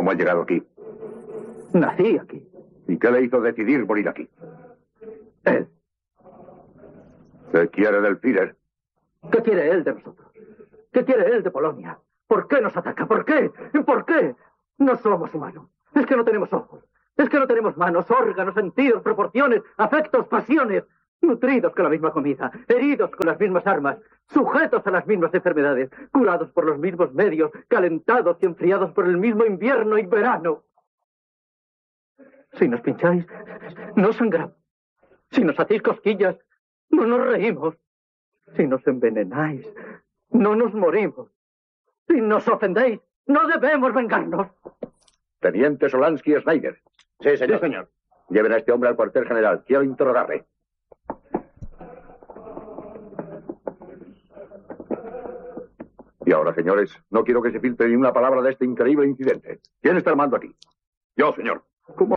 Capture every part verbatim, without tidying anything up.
¿Cómo ha llegado aquí? Nací aquí. ¿Y qué le hizo decidir morir aquí? Él. ¿Qué quiere del Führer? ¿Qué quiere él de nosotros? ¿Qué quiere él de Polonia? ¿Por qué nos ataca? ¿Por qué? ¿Por qué? No somos humanos. Es que no tenemos ojos. Es que no tenemos manos, órganos, sentidos, proporciones, afectos, pasiones. Nutridos con la misma comida, heridos con las mismas armas, sujetos a las mismas enfermedades, curados por los mismos medios, calentados y enfriados por el mismo invierno y verano. Si nos pincháis, no sangramos. Si nos hacéis cosquillas, no nos reímos. Si nos envenenáis, no nos morimos. Si nos ofendéis, no debemos vengarnos. Teniente Solansky Schneider. Sí, señor. Sí, señor. Lleven a este hombre al cuartel general. Quiero interrogarle. Y ahora, señores, no quiero que se filtre ni una palabra de este increíble incidente. ¿Quién está armando aquí? Yo, señor. ¿Cómo?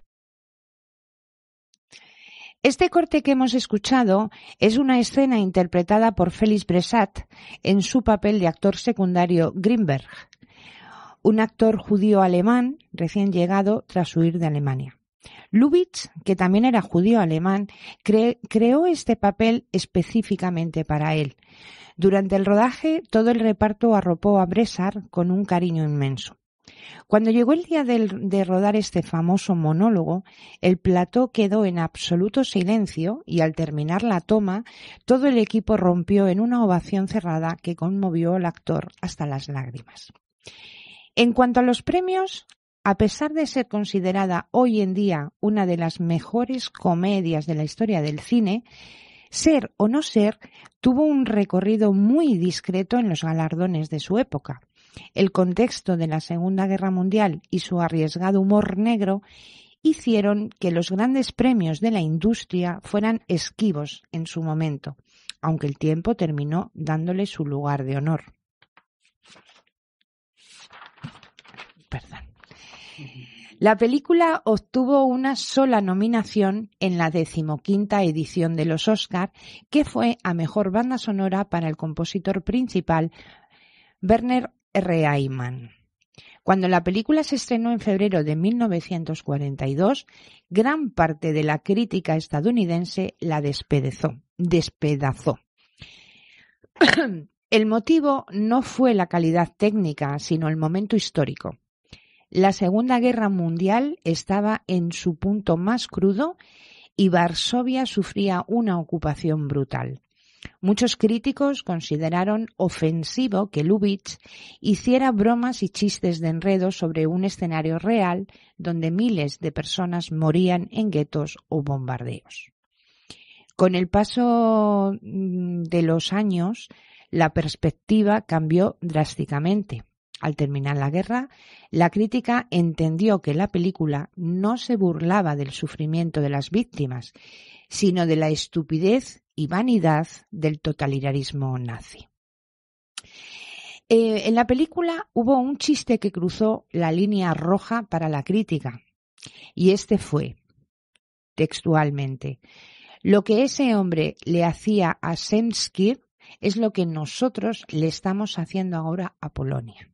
Este corte que hemos escuchado es una escena interpretada por Félix Bresat en su papel de actor secundario Grimberg, un actor judío alemán recién llegado tras huir de Alemania. Lubitsch, que también era judío alemán, cre- creó este papel específicamente para él. Durante el rodaje, todo el reparto arropó a Bresat con un cariño inmenso. Cuando llegó el día de, de rodar este famoso monólogo, el plató quedó en absoluto silencio y al terminar la toma, todo el equipo rompió en una ovación cerrada que conmovió al actor hasta las lágrimas. En cuanto a los premios, a pesar de ser considerada hoy en día una de las mejores comedias de la historia del cine, Ser o no ser tuvo un recorrido muy discreto en los galardones de su época. El contexto de la Segunda Guerra Mundial y su arriesgado humor negro hicieron que los grandes premios de la industria fueran esquivos en su momento, aunque el tiempo terminó dándole su lugar de honor. Perdón. La película obtuvo una sola nominación en la decimoquinta edición de los Oscar, que fue a Mejor Banda Sonora para el compositor principal Werner R. Heimann. Cuando la película se estrenó en febrero de mil novecientos cuarenta y dos, gran parte de la crítica estadounidense la despedazó. despedazó. El motivo no fue la calidad técnica, sino el momento histórico. La Segunda Guerra Mundial estaba en su punto más crudo y Varsovia sufría una ocupación brutal. Muchos críticos consideraron ofensivo que Lubitsch hiciera bromas y chistes de enredo sobre un escenario real donde miles de personas morían en guetos o bombardeos. Con el paso de los años, la perspectiva cambió drásticamente. Al terminar la guerra, la crítica entendió que la película no se burlaba del sufrimiento de las víctimas, sino de la estupidez y vanidad del totalitarismo nazi. Eh, en la película hubo un chiste que cruzó la línea roja para la crítica, y este fue, textualmente, lo que ese hombre le hacía a Zemskir es lo que nosotros le estamos haciendo ahora a Polonia.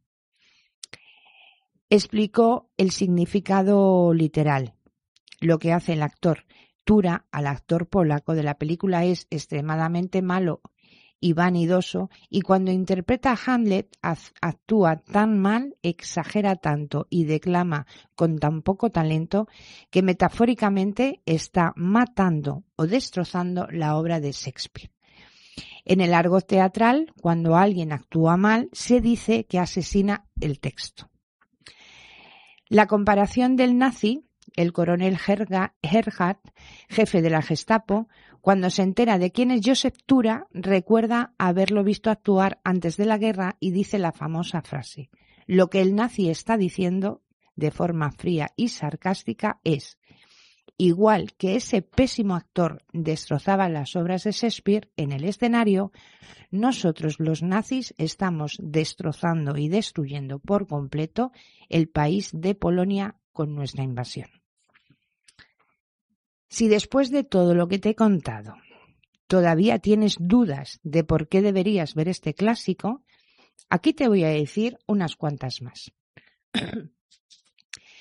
Explicó el significado literal. Lo que hace el actor Tura al actor polaco de la película es extremadamente malo y vanidoso, y cuando interpreta a Hamlet actúa tan mal, exagera tanto y declama con tan poco talento que metafóricamente está matando o destrozando la obra de Shakespeare. En el argot teatral, cuando alguien actúa mal, se dice que asesina el texto. La comparación del nazi, el coronel Erhard, jefe de la Gestapo, cuando se entera de quién es Joseph Tura, recuerda haberlo visto actuar antes de la guerra y dice la famosa frase: lo que el nazi está diciendo, de forma fría y sarcástica, es: igual que ese pésimo actor destrozaba las obras de Shakespeare en el escenario, nosotros los nazis estamos destrozando y destruyendo por completo el país de Polonia con nuestra invasión. Si después de todo lo que te he contado todavía tienes dudas de por qué deberías ver este clásico, aquí te voy a decir unas cuantas más.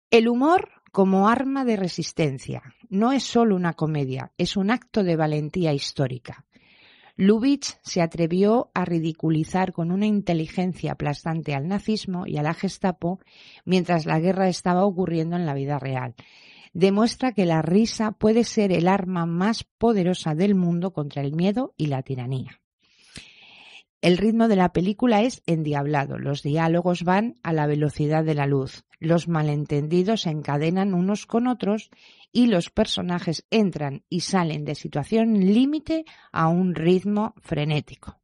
El humor como arma de resistencia no es solo una comedia, es un acto de valentía histórica. Lubitsch se atrevió a ridiculizar con una inteligencia aplastante al nazismo y a la Gestapo mientras la guerra estaba ocurriendo en la vida real. Demuestra que la risa puede ser el arma más poderosa del mundo contra el miedo y la tiranía. El ritmo de la película es endiablado, los diálogos van a la velocidad de la luz, los malentendidos se encadenan unos con otros y los personajes entran y salen de situación límite a un ritmo frenético.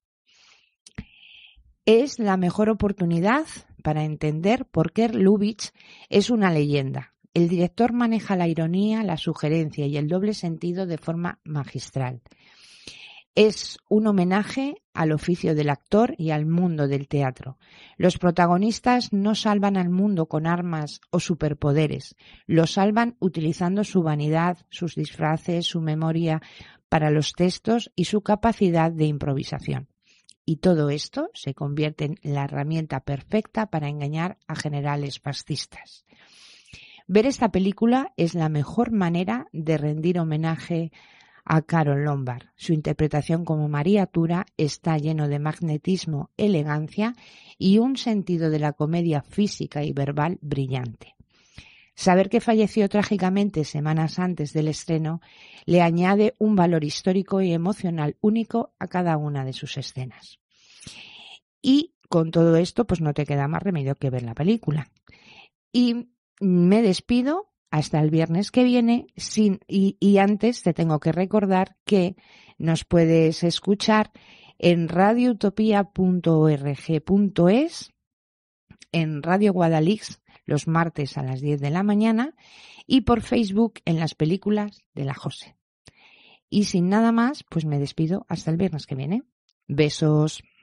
Es la mejor oportunidad para entender por qué Lubitsch es una leyenda. El director maneja la ironía, la sugerencia y el doble sentido de forma magistral. Es un homenaje al oficio del actor y al mundo del teatro. Los protagonistas no salvan al mundo con armas o superpoderes, lo salvan utilizando su vanidad, sus disfraces, su memoria para los textos y su capacidad de improvisación. Y todo esto se convierte en la herramienta perfecta para engañar a generales fascistas. Ver esta película es la mejor manera de rendir homenaje a Carole Lombard. Su interpretación como María Tura está lleno de magnetismo, elegancia y un sentido de la comedia física y verbal brillante. Saber que falleció trágicamente semanas antes del estreno le añade un valor histórico y emocional único a cada una de sus escenas. Y con todo esto, pues no te queda más remedio que ver la película. Y me despido hasta el viernes que viene sin, y, y antes te tengo que recordar que nos puedes escuchar en radio utopía punto org punto es, en Radio Guadalix los martes a las diez de la mañana y por Facebook en las películas de la José. Y sin nada más, pues me despido hasta el viernes que viene. Besos.